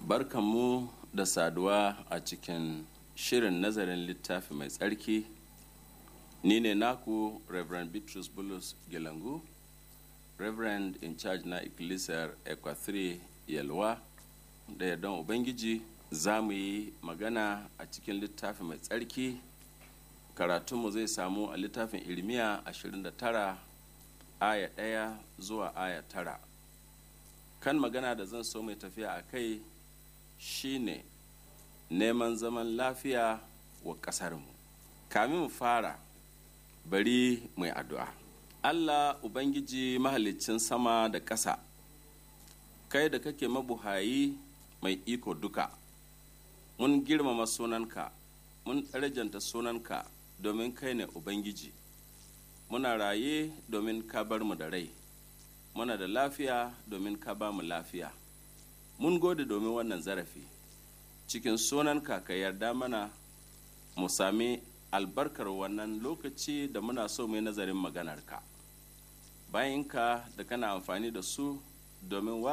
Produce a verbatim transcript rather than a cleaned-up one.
Barkanmu da saduwa a cikin shirin nazarin littafi mai tsarki. Ni ne naku Reverend Bitrus Bulus Gilangu, Reverend in charge na Ecclesiar Ekwa three Yalwa. Da yardan Ubangiji za mu yi magana a cikin littafi mai tsarki. Karatunmu zai samu a littafin Irmiya ashirin da tara aya ɗaya zuwa aya tara. Kan magana da zan so mai tafiya a kai shine neman zaman lafiya wa ƙasarmu. Kamin mu fara, bari mu yi addu'a. Allah Ubangiji mahaliccin sama da ƙasa, kai da kake mabuhayi mai iko duka, mun girmama sunanka, mun darajanta sunanka domin kai ne Ubangiji. Muna raye domin ka bar mu da rai, muna da lafiya domin ka ba mu lafiya. Mun gode domin wannan zarafi. Cikin sunanka ka yarda mana mu sami albarkar wannan lokaci da muna so mu yi nazarin maganarka. Bayinka da kana amfani da su domin